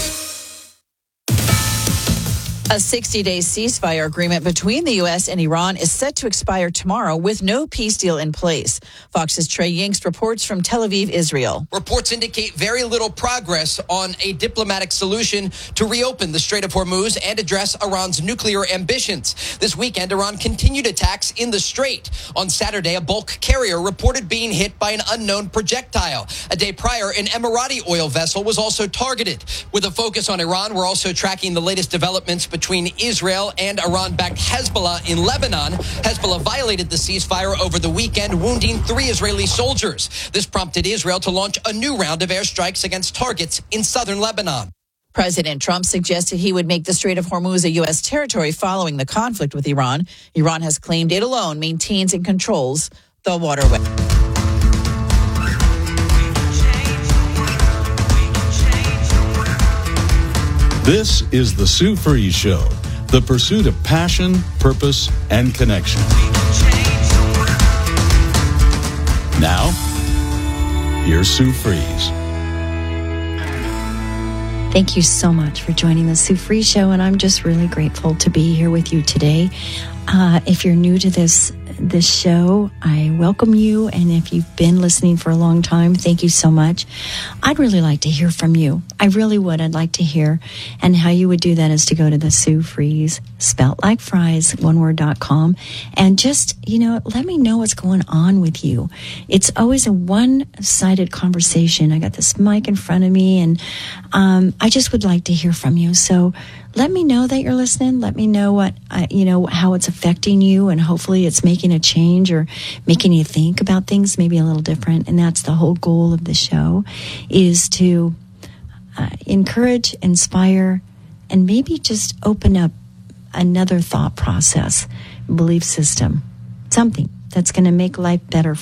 A sixty-day ceasefire agreement between the U S and Iran is set to expire tomorrow with no peace deal in place. Fox's Trey Yingst reports from Tel Aviv, Israel. Reports indicate very little progress on a diplomatic solution to reopen the Strait of Hormuz and address Iran's nuclear ambitions. This weekend, Iran continued attacks in the Strait. On Saturday, a bulk carrier reported being hit by an unknown projectile. A day prior, an Emirati oil vessel was also targeted. With a focus on Iran, we're also tracking the latest developments between Israel and Iran-backed Hezbollah in Lebanon. Hezbollah violated the ceasefire over the weekend, wounding three Israeli soldiers. This prompted Israel to launch a new round of airstrikes against targets in southern Lebanon. President Trump suggested he would make the Strait of Hormuz a U S territory following the conflict with Iran. Iran has claimed it alone maintains and controls the waterway. This is the Sue Freeze Show, the pursuit of passion, purpose, and connection. Now, here's Sue Freeze. Thank you so much for joining the Sue Freeze Show, and I'm just really grateful to be here with you today. Uh, if you're new to this this show. I welcome you, and if you've been listening for a long time, thank you so much. I'd really like to hear from you. I really would. I'd like to hear. And how you would do that is to go to the Sue Fries, spelt like fries, one word dot com, and just, you know, let me know what's going on with you. It's always a one-sided conversation. I got this mic in front of me, and um, I just would like to hear from you. So let me know that you're listening. Let me know what, uh, you know, how it's affecting you, and hopefully it's making a change or making you think about things maybe a little different. And that's the whole goal of the show, is to uh, encourage, inspire, and maybe just open up another thought process, belief system, something that's going to make life better